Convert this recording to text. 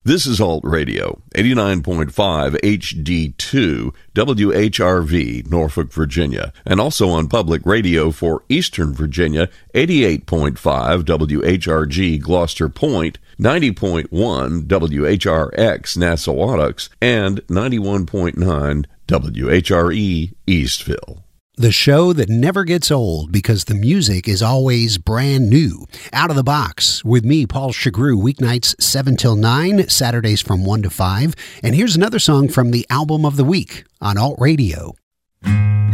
This is Alt Radio, 89.5 HD2, WHRV, Norfolk, Virginia, and also on public radio for Eastern Virginia, 88.5 WHRG, Gloucester Point, 90.1 WHRX, Nassawadox, and 91.9 WHRE, Eastville. The show that never gets old because the music is always brand new. Out of the Box with me, Paul Chagru, weeknights 7 till 9, Saturdays from 1 to 5. And here's another song from the Album of the Week on Alt Radio.